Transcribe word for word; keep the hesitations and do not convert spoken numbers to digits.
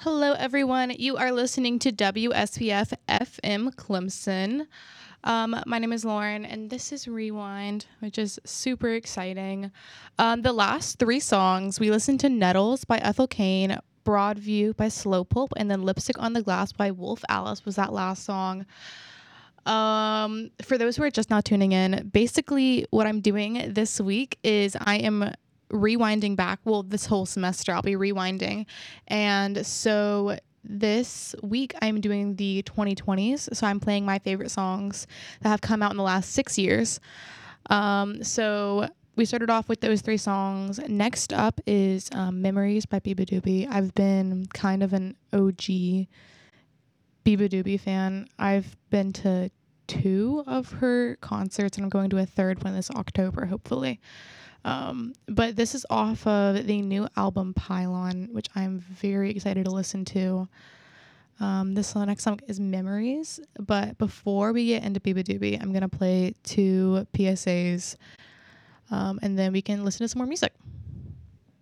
Hello, everyone. You are listening to W S P F F M Clemson. Um, my name is Lauren, and this is Rewind, which is super exciting. Um, the last three songs, we listened to Nettles by Ethel Cain, Broadview by Slowpoke, and then Lipstick on the Glass by Wolf Alice was that last song. Um, for those who are just now tuning in, basically what I'm doing this week is I am rewinding back. Well, this whole semester I'll be rewinding. And so this week I'm doing the twenty twenties. So I'm playing my favorite songs that have come out in the last six years. Um, so we started off with those three songs. Next up is um, Memories by Beabadoobee. I've been kind of an O G Beabadoobee fan. I've been to two of her concerts, and I'm going to a third one this October, hopefully. Um, but this is off of the new album Pylon, which I'm very excited to listen to. Um, this next song is Memories. But before we get into Beabadoobee, I'm going to play two P S As, um, and then we can listen to some more music.